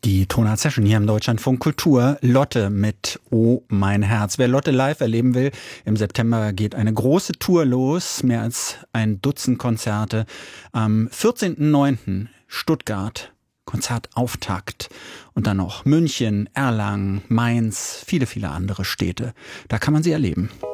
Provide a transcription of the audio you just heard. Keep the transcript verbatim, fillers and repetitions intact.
Die Tonart Session hier im Deutschlandfunk Kultur. Lotte mit Oh mein Herz. Wer Lotte live erleben will, im September geht eine große Tour los. Mehr als ein Dutzend Konzerte. Am vierzehnten neunten Stuttgart, Konzertauftakt. Und dann noch München, Erlangen, Mainz, viele, viele andere Städte. Da kann man sie erleben.